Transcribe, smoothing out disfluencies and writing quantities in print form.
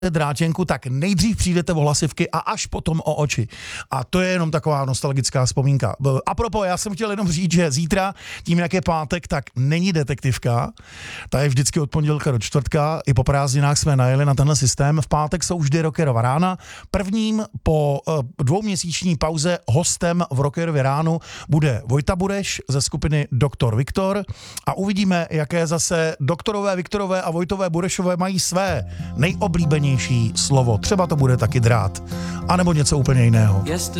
Drátěnku, tak nejdřív přijdete o hlasivky a až potom o oči. A to je jenom taková nostalgická vzpomínka. A propos, já jsem chtěl jenom říct, že zítra, tím jak je pátek, tak není detektivka. Ta je vždycky od pondělka do čtvrtka. I po prázdninách jsme najeli na tenhle systém. V pátek jsou vždy Rockerova rána. Prvním po dvouměsíční pauze hostem v Rockerově ránu bude Vojta Bureš ze skupiny Doktor Viktor a uvidíme, jaké zase doktorové Viktorové a Vojtové Burešové mají své nejoblíbenější slovo. Třeba to bude taky drát. A nebo něco úplně jiného.